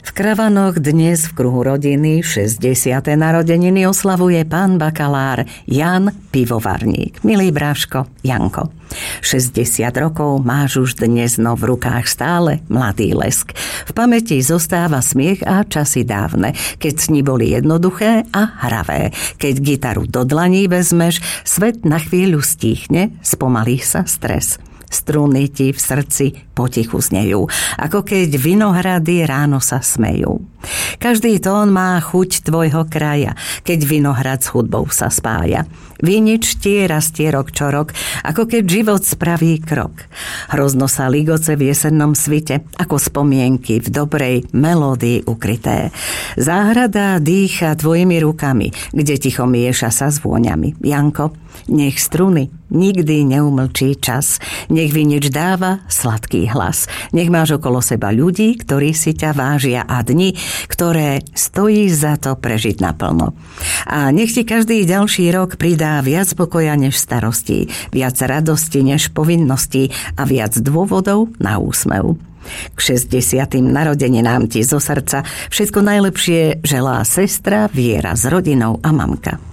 V Kravanoch dnes v kruhu rodiny 60. narodeniny oslavuje pán bakalár Jan Pivovarník. Milý bráško Janko, 60 rokov máš už dnes, no v rukách stále mladý lesk. V pamäti zostáva smiech a časy dávne, keď sny boli jednoduché a hravé. Keď gitaru do dlaní vezmeš, svet na chvíľu stíchne, spomalí sa stres. Struny ti v srdci potichu znejú, ako keď vinohrady ráno sa smejú. Každý tón má chuť tvojho kraja, keď vinohrad s hudbou sa spája. Vinič ti rastie rok čo rok, ako keď život spraví krok. Hrozno sa ligoce v jesennom svite, ako spomienky v dobrej melódii ukryté. Záhrada dýcha tvojimi rukami, kde ticho mieša sa s vôňami. Janko, nech struny nikdy neumlčí čas, nech vinič dáva sladký hlas. Nech máš okolo seba ľudí, ktorí si ťa vážia a dni, ktoré stojí za to prežiť naplno. A nech ti každý ďalší rok pridá viac pokoja než starostí, viac radosti než povinností a viac dôvodov na úsmev. K 60. narodeninám ti zo srdca všetko najlepšie želá sestra Viera s rodinou a mamka.